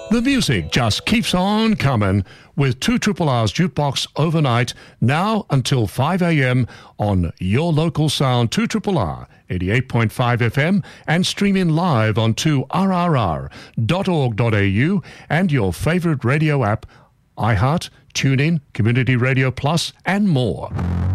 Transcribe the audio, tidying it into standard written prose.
The music just keeps on coming with 2RRR's Jukebox overnight, now until 5 a.m. on your local sound 2RRR 88.5 FM and streaming live on 2rrr.org.au and your favorite radio app, iHeart, TuneIn, Community Radio Plus and more.